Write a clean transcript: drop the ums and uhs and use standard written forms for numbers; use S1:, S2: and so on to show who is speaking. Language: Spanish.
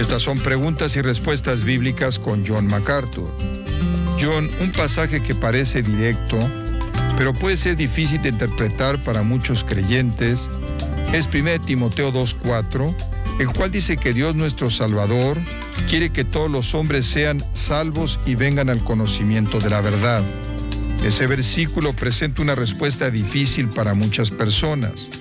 S1: Estas son preguntas y respuestas bíblicas con John MacArthur. John, un pasaje que parece directo, pero puede ser difícil de interpretar para muchos creyentes, es 1 Timoteo 2:4, el cual dice que Dios nuestro Salvador quiere que todos los hombres sean salvos y vengan al conocimiento de la verdad. Ese versículo presenta una respuesta difícil para muchas personas.